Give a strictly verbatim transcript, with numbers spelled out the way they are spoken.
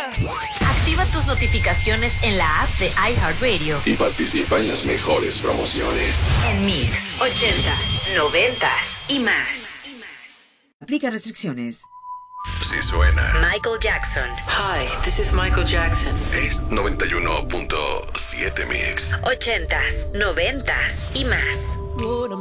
Activa tus notificaciones en la app de iHeartRadio y participa en las mejores promociones. en Mix, ochentas, noventas y más. Aplica restricciones. Si suena. Michael Jackson. Hi, this is Michael Jackson. Es noventa y uno punto siete Mix. Ochentas, noventas y más.